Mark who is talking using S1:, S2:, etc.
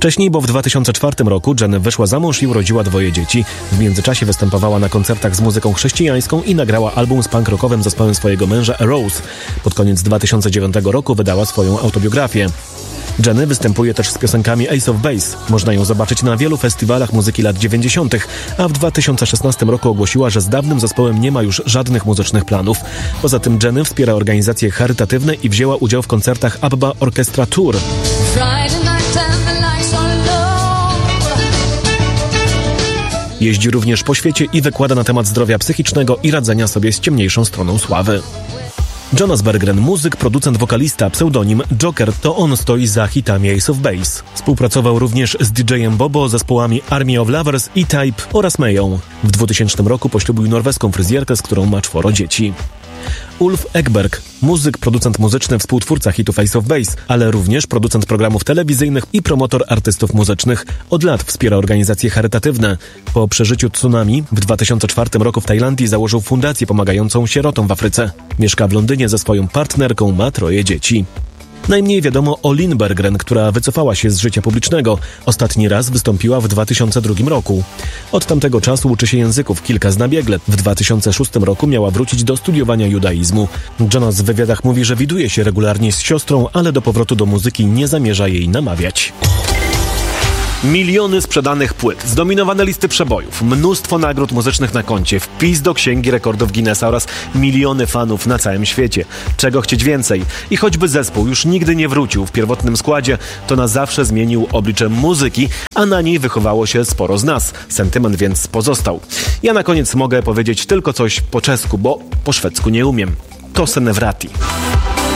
S1: Wcześniej, bo w 2004 roku Jenny wyszła za mąż i urodziła 2 dzieci. W międzyczasie występowała na koncertach z muzyką chrześcijańską i nagrała album z punk rockowym zespołem swojego męża A Rose. Pod koniec 2009 roku wydała swoją autobiografię. Jenny występuje też z piosenkami Ace of Base. Można ją zobaczyć na wielu festiwalach muzyki lat 90., a w 2016 roku ogłosiła, że z dawnym zespołem nie ma już żadnych muzycznych planów. Poza tym Jenny wspiera organizacje charytatywne i wzięła udział w koncertach ABBA Orchestra Tour. Jeździ również po świecie i wykłada na temat zdrowia psychicznego i radzenia sobie z ciemniejszą stroną sławy. Jonas Berggren, muzyk, producent, wokalista, pseudonim Joker, to on stoi za hitami Ace of Base. Współpracował również z DJ-em Bobo, zespołami Army of Lovers, E-Type oraz Mają. W 2000 roku poślubił norweską fryzjerkę, z którą ma 4 dzieci. Ulf Ekberg, muzyk, producent muzyczny, współtwórca hitów Ace of Base, ale również producent programów telewizyjnych i promotor artystów muzycznych. Od lat wspiera organizacje charytatywne. Po przeżyciu tsunami w 2004 roku w Tajlandii założył fundację pomagającą sierotom w Afryce. Mieszka w Londynie ze swoją partnerką, ma 3 dzieci. Najmniej wiadomo o Lynn Berggren, która wycofała się z życia publicznego. Ostatni raz wystąpiła w 2002 roku. Od tamtego czasu uczy się języków, kilka zna biegle. W 2006 roku miała wrócić do studiowania judaizmu. Jonas w wywiadach mówi, że widuje się regularnie z siostrą, ale do powrotu do muzyki nie zamierza jej namawiać. Miliony sprzedanych płyt, zdominowane listy przebojów, mnóstwo nagród muzycznych na koncie, wpis do Księgi Rekordów Guinnessa oraz miliony fanów na całym świecie. Czego chcieć więcej? I choćby zespół już nigdy nie wrócił w pierwotnym składzie, to na zawsze zmienił oblicze muzyki, a na niej wychowało się sporo z nas. Sentyment więc pozostał. Ja na koniec mogę powiedzieć tylko coś po czesku, bo po szwedzku nie umiem. To se ne vrati.